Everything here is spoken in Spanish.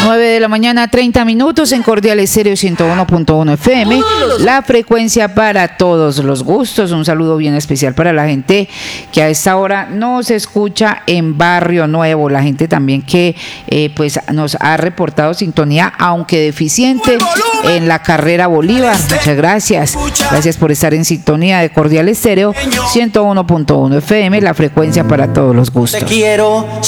9 de la mañana, 30 minutos en Cordial Estéreo 101.1 FM, la frecuencia para todos los gustos. Un saludo bien especial para la gente que a esta hora nos escucha en Barrio Nuevo, la gente también que pues nos ha reportado sintonía, aunque deficiente, en la carrera Bolívar. Muchas gracias. Gracias por estar en sintonía de Cordial Estéreo 101.1 FM, la frecuencia para todos los gustos. Te quiero